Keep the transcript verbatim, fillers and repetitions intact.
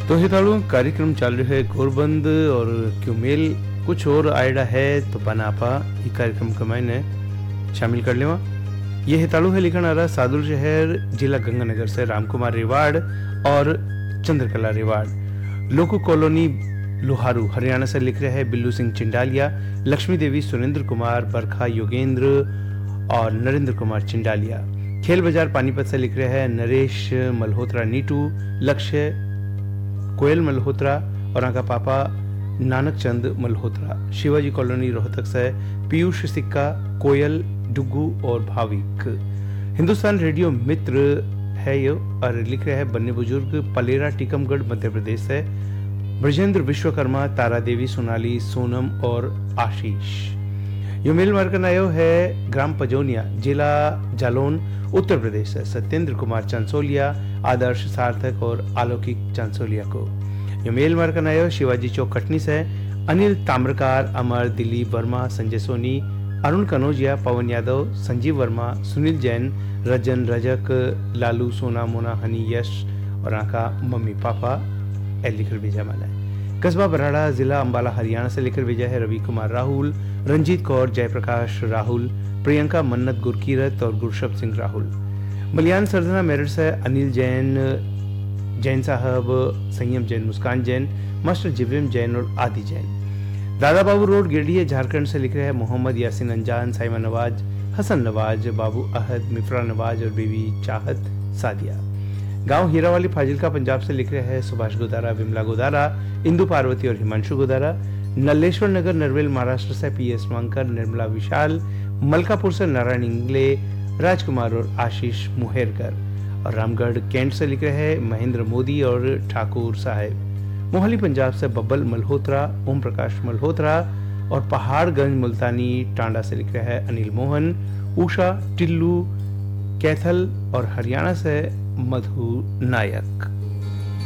तो हितालू कार्यक्रम चाल रहे है गोरबंद और क्यों मेल कुछ और आइडा है तो बनापा ये कार्यक्रम का मैंने शामिल कर लेवा। ये हितालू है लिखन आ रहा सादुल शहर जिला गंगानगर से रामकुमार रिवाड़ और चंद्रकला रिवाड़। लोको कॉलोनी लोहारू हरियाणा से लिख रहे हैं बिल्लू सिंह चिंडालिया, लक्ष्मी देवी, सुरेंद्र कुमार, बरखा योगेंद्र और नरेंद्र कुमार चिंडालिया। खेल बाजार पानीपत से लिख रहे हैं नरेश मल्होत्रा नीटू, लक्ष्य कोयल मल्होत्रा और आका पापा नानक चंद मल्होत्रा। शिवाजी कॉलोनी रोहतक से पीयूष सिक्का, कोयल, डुग्गू और भाविक। हिंदुस्तान रेडियो मित्र है ये और लिख रहे हैं बन्ने बुजुर्ग पलेरा टीकमगढ़ मध्य प्रदेश से ब्रजेंद्र विश्वकर्मा, तारा देवी, सोनाली, सोनम और आशीष। यो मेल मार्कन आयो है ग्राम पजौनिया जिला जालौन उत्तर प्रदेश से सत्येंद्र कुमार चांसोलिया, आदर्श सार्थक और अलौकिक चांसोलिया को। यो मेल मार्कन आयो शिवाजी चौक कटनी से अनिल ताम्रकार, अमर, दिलीप वर्मा, संजय सोनी, अरुण कनौजिया, पवन यादव, संजीव वर्मा, सुनील जैन, रजन, रजक, लालू, सोना, मोना, हनी, यश और आका मम्मी पापा ए लिखकर भेजा माला है। कस्बा बराड़ा जिला अंबाला हरियाणा से लेकर भेजा है रवि कुमार राहुल, रंजीत कौर, जयप्रकाश राहुल, प्रियंका मन्नत गुरकीरत और गुरशब सिंह राहुल। मलियान सरदना मेरठ से अनिल जैन, जैन साहब, संयम जैन, मुस्कान जैन, मास्टर जिब्रिम जैन और आदि जैन। दादा बाबू रोड गिरडी झारखंड से लिख रहे हैं मोहम्मद यासिन अंजान, साइमा नवाज, हसन नवाज, बाबू अहद, मिफ्रा नवाज और बीवी चाहत सादिया। गांव हीरावाली फाजिलका पंजाब से लिख रहे हैं सुभाष गोदारा, विमला गोदारा, इंदु पार्वती और हिमांशु गोदारा। नल्लेश्वर नगर नरवेल महाराष्ट्र से पी एस वांकर, निर्मला विशाल, मलकापुर से नारायण इंगले, राजकुमार और आशीष मुहेरकर। और रामगढ़ कैंट से लिख रहे हैं महेंद्र मोदी और ठाकुर साहेब। मोहाली पंजाब से बब्बल मल्होत्रा, ओम प्रकाश मल्होत्रा और पहाड़गंज मुल्तानी टांडा से लिख रहे हैं अनिल मोहन, उषा, टिल्लू, कैथल और हरियाणा से मधु नायक।